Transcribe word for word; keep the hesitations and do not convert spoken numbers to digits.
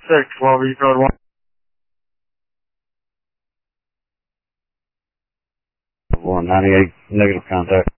six, twelve East Road one. one ninety-eight, negative contact.